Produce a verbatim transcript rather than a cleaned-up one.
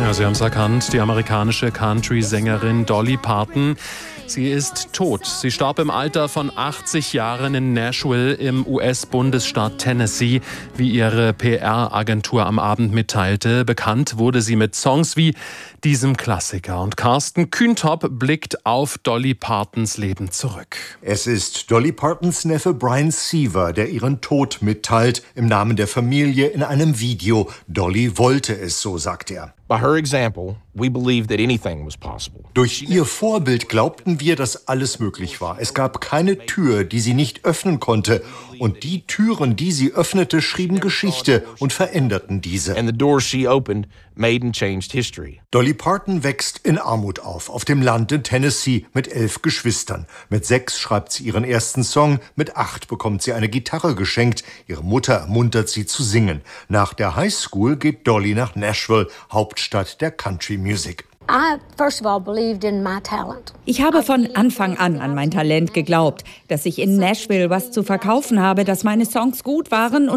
Ja, Sie haben es erkannt, die amerikanische Country-Sängerin Dolly Parton. Sie ist tot. Sie starb im Alter von achtzig Jahren in Nashville im U S-Bundesstaat Tennessee, wie ihre P R-Agentur am Abend mitteilte. Bekannt wurde sie mit Songs wie diesem Klassiker. Und Carsten Kühntop blickt auf Dolly Partons Leben zurück. Es ist Dolly Partons Neffe Brian Seaver, der ihren Tod mitteilt, im Namen der Familie in einem Video. Dolly wollte es, so sagt er. By her example, we believed that anything was possible. Durch ihr Vorbild glaubten wir, dass alles möglich war. Es gab keine Tür, die sie nicht öffnen konnte. Und die Türen, die sie öffnete, schrieben Geschichte und veränderten diese. And the doors she opened made and changed history. Dolly Parton wächst in Armut auf, auf dem Land in Tennessee mit elf Geschwistern. Mit sechs schreibt sie ihren ersten Song, mit acht bekommt sie eine Gitarre geschenkt. Ihre Mutter ermuntert sie zu singen. Nach der Highschool geht Dolly nach Nashville, Hauptstadt der Country Music. Ich habe von Anfang an an mein Talent geglaubt, dass ich in Nashville was zu verkaufen habe, dass meine Songs gut waren